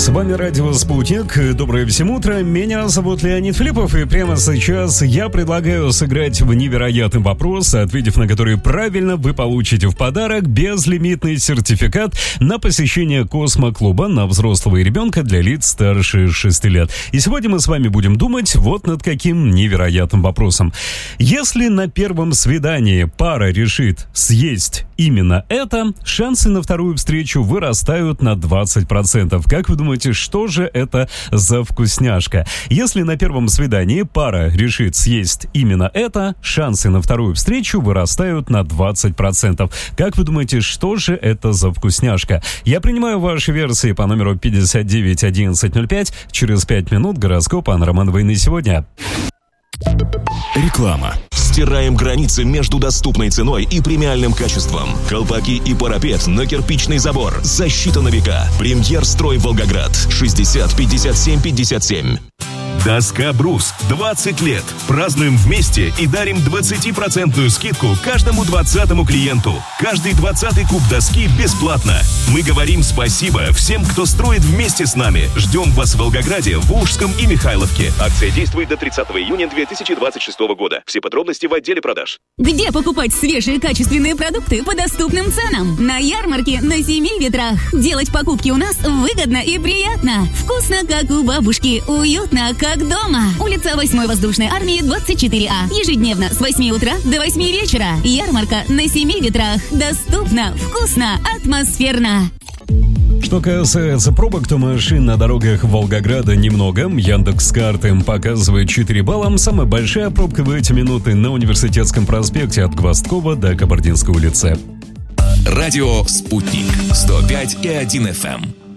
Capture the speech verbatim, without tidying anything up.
С вами радио «Спутник». Доброе всем утро. Меня зовут Леонид Филиппов, и прямо сейчас я предлагаю сыграть в невероятный вопрос, ответив на который правильно, вы получите в подарок безлимитный сертификат на посещение космоклуба на взрослого и ребенка для лиц старше шести лет. И сегодня мы с вами будем думать вот над каким невероятным вопросом. Если на первом свидании пара решит съесть именно это, шансы на вторую встречу вырастают на двадцать процентов. Как вы думаете, что же это за вкусняшка? Если на первом свидании пара решит съесть именно это, шансы на вторую встречу вырастают на двадцать процентов. Как вы думаете, что же это за вкусняшка? Я принимаю ваши версии по номеру пятьдесят девять одиннадцать ноль пять. Через пять минут гороскоп Анны Романовой на сегодня. Реклама. Стираем границы между доступной ценой и премиальным качеством. Колпаки и парапет на кирпичный забор. Защита на века. Премьер-строй Волгоград. шестьдесят пятьдесят семь пятьдесят семь. Доска «Брус». двадцать лет. Празднуем вместе и дарим двадцатипроцентную скидку каждому двадцатому клиенту. Каждый двадцатый куб доски бесплатно. Мы говорим спасибо всем, кто строит вместе с нами. Ждем вас в Волгограде, Волжском и Михайловке. Акция действует до тридцатого июня две тысячи двадцать шестого года. Все подробности в отделе продаж. Где покупать свежие качественные продукты по доступным ценам? На ярмарке на Семи Ветрах. Делать покупки у нас выгодно и приятно. Вкусно, как у бабушки. Уютно, как дома. Улица восьмой воздушной армии, двадцать четыре А. Ежедневно с восьми утра до восьми вечера. Ярмарка на Семи Ветрах. Доступно, вкусно, атмосферно. Что касается пробок, то машин на дорогах Волгограда немного. Яндекс.Карты показывает четыре балла. Самая большая пробка в эти минуты на Университетском проспекте от Гвоздкова до Кабардинской улицы. Радио «Спутник». сто пять и один эф эм.